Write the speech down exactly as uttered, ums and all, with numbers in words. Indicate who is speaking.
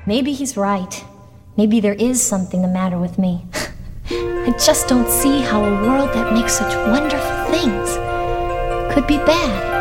Speaker 1: Maybe he's right. Maybe there is something the matter with me. I just don't see how a world that makes such wonderful things could be bad.